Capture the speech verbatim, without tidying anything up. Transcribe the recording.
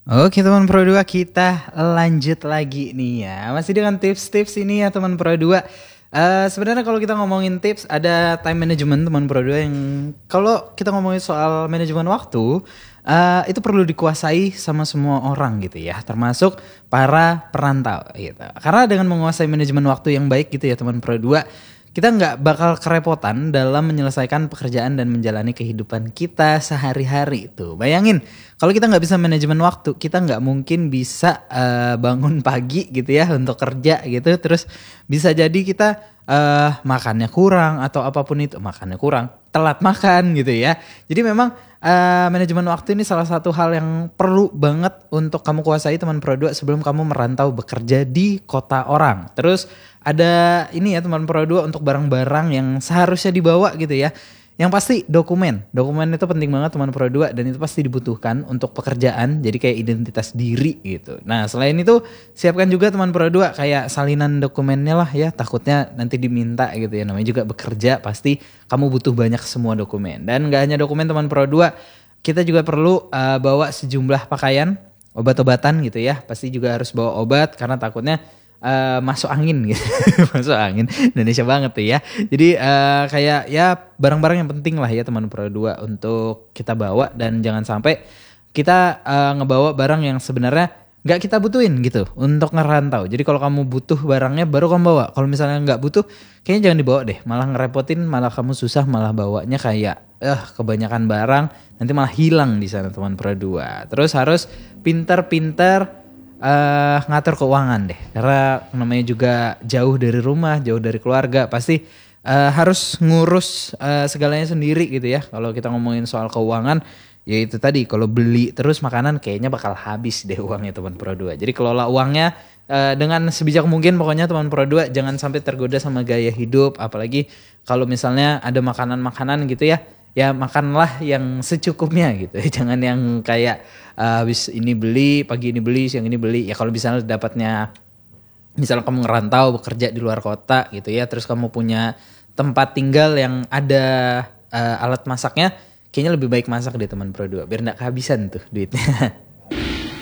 Oke teman Pro dua, kita lanjut lagi nih ya. Masih dengan tips-tips ini ya teman Pro dua. Eh sebenarnya kalau kita ngomongin tips, ada time management teman Pro dua yang kalau kita ngomongin soal manajemen waktu, eh itu perlu dikuasai sama semua orang gitu ya, termasuk para perantau gitu. Karena dengan menguasai manajemen waktu yang baik gitu ya teman Pro dua, kita nggak bakal kerepotan dalam menyelesaikan pekerjaan dan menjalani kehidupan kita sehari-hari tuh. Bayangin kalau kita nggak bisa manajemen waktu, kita nggak mungkin bisa uh, bangun pagi gitu ya untuk kerja gitu. Terus bisa jadi kita uh, makannya kurang atau apapun itu, makannya kurang, telat makan gitu ya. Jadi memang uh, manajemen waktu ini salah satu hal yang perlu banget untuk kamu kuasai teman Pro dua sebelum kamu merantau bekerja di kota orang. Terus ada ini ya teman Pro dua untuk barang-barang yang seharusnya dibawa gitu ya. Yang pasti dokumen. Dokumen itu penting banget teman Pro dua dan itu pasti dibutuhkan untuk pekerjaan. Jadi kayak identitas diri gitu. Nah selain itu siapkan juga teman Pro dua kayak salinan dokumennya lah ya. Takutnya nanti diminta gitu ya. Namanya juga bekerja, pasti kamu butuh banyak semua dokumen. Dan gak hanya dokumen teman Pro dua, kita juga perlu uh, bawa sejumlah pakaian, obat-obatan gitu ya. Pasti juga harus bawa obat karena takutnya Uh, masuk angin gitu. Masuk angin Indonesia banget tuh ya. Jadi uh, kayak ya barang-barang yang penting lah ya teman Pro dua untuk kita bawa. Dan jangan sampai kita uh, ngebawa barang yang sebenarnya gak kita butuhin gitu untuk ngerantau. Jadi kalau kamu butuh barangnya baru kamu bawa. Kalau misalnya gak butuh kayaknya jangan dibawa deh. Malah ngerepotin, malah kamu susah, malah bawanya kayak eh kebanyakan barang nanti malah hilang di sana teman Pro dua. Terus harus pinter-pinter Uh, ngatur keuangan deh, karena namanya juga jauh dari rumah, jauh dari keluarga, pasti uh, harus ngurus uh, segalanya sendiri gitu ya. Kalau kita ngomongin soal keuangan, ya itu tadi, kalau beli terus makanan kayaknya bakal habis deh uangnya teman Pro dua. Jadi kelola uangnya uh, dengan sebijak mungkin pokoknya teman Pro dua, jangan sampai tergoda sama gaya hidup, apalagi kalau misalnya ada makanan-makanan gitu ya. Ya makanlah yang secukupnya gitu. Jangan yang kayak uh, habis ini beli, pagi ini beli, siang ini beli. Ya kalau misalnya dapatnya, misalnya kamu ngerantau bekerja di luar kota gitu ya, terus kamu punya tempat tinggal yang ada uh, alat masaknya, kayaknya lebih baik masak deh teman Pro dua biar nggak kehabisan tuh duitnya.